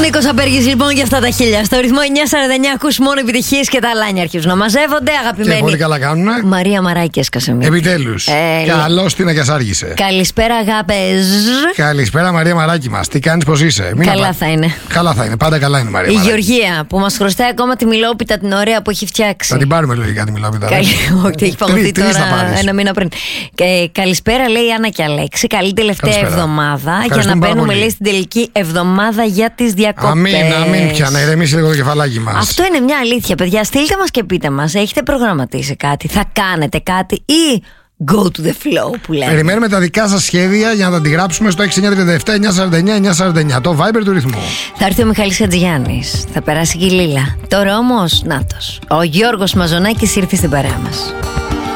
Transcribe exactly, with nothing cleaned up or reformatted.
Νίκος Απέργης λοιπόν για αυτά τα χίλια. Στο ρυθμό εννιά σαράντα εννιά ακούς μόνο επιτυχίες και τα λάνια αρχίζουν να μαζεύονται. Αγαπημένοι. Και πολύ καλά κάνουνε. Μαρία Μαράκη έσκασε μία. Επιτέλους. Ε, Καλώς την αγιασάργησε. Καλησπέρα, αγάπες. Καλησπέρα, Μαρία Μαράκη μας. Τι κάνεις, πώς είσαι? Μην καλά απα... θα είναι. Καλά θα είναι. Πάντα καλά είναι η Μαρία. Η Μαράκη. Γεωργία που μας χρωστάει ακόμα τη μιλόπιτα την ωραία που έχει φτιάξει. Θα την πάρουμε λογικά τη μιλόπιτα. Όχι, έχει παγωθεί τώρα ένα μήνα πριν. Και καλησπέρα, λέει η Άννα και Αλέξη. Καλή τελευταία εβδομάδα. Για να μπαίνουμε, λέει, στην τελική εβδομάδα για τις διακοπές. Αμήν, αμήν πια. Να ηρεμήσει λίγο το κεφαλάκι μας. Αυτό είναι μια αλήθεια, παιδιά. Στείλτε μας και πείτε μας, έχετε προγραμματίσει κάτι, θα κάνετε κάτι ή go to the flow που λέμε? Περιμένουμε τα δικά σας σχέδια για να τα αντιγράψουμε στο έξι εννιά τριάντα επτά εννιά σαράντα εννιά εννιά σαράντα εννιά, το Viber του ρυθμού. Θα έρθει ο Μιχάλης Χατζηγιάννης, θα περάσει και η Λίλα. Τώρα όμως, νάτος, ο Γιώργος Μαζονάκης ήρθε στην παρέα μας.